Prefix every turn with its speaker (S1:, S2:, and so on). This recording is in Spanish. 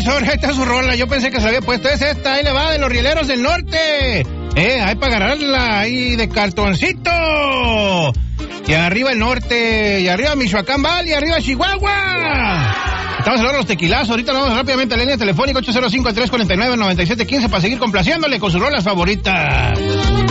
S1: sorry, ahí está su rola. Yo pensé que se la había puesto. Es esta, ahí le va, de los Rieleros del Norte. Ahí para agarrarla, ahí de cartoncito. Y arriba el norte, y arriba Michoacán Valley, y arriba Chihuahua. Estamos hablando de los tequilazos. Ahorita nos vamos rápidamente a la línea telefónica 805-349-9715 para seguir complaciéndole con sus rolas favoritas.